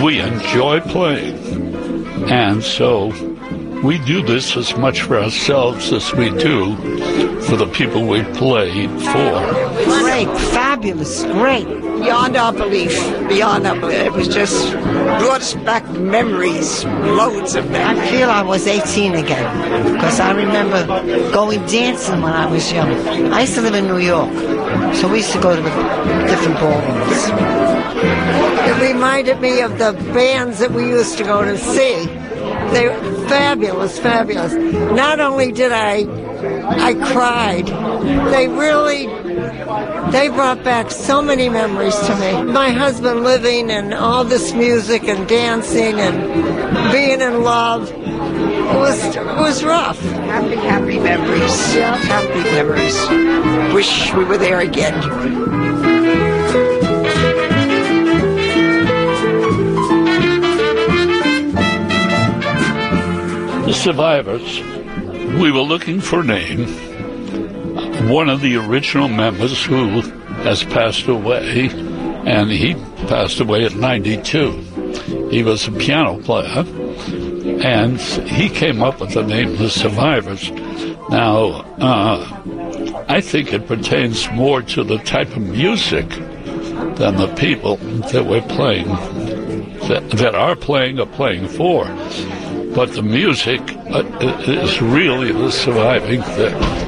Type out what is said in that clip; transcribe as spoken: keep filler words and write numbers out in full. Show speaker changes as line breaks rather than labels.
we enjoy playing. And so we do this as much for ourselves as we do for the people we play for.
Great, fabulous, great.
Beyond our belief, beyond our belief. It was just brought us back memories, loads of memories.
I feel I was eighteen again, because I remember going dancing when I was young. I used to live in New York, so we used to go to the different ballrooms.
It reminded me of the bands that we used to go to see. They were fabulous, fabulous. Not only did I, I cried, they really, they brought back so many memories to me. My husband living and all this music and dancing and being in love, it was, it was rough.
Happy, happy memories.
Yeah.
Happy memories.
Wish we were there again.
The Survivors, we were looking for a name. One of the original members who has passed away, and he passed away at ninety-two. He was a piano player, and he came up with the name The Survivors. Now, uh, I think it pertains more to the type of music than the people that we're playing, that, that are playing or playing for. But the music uh, is really the surviving thing.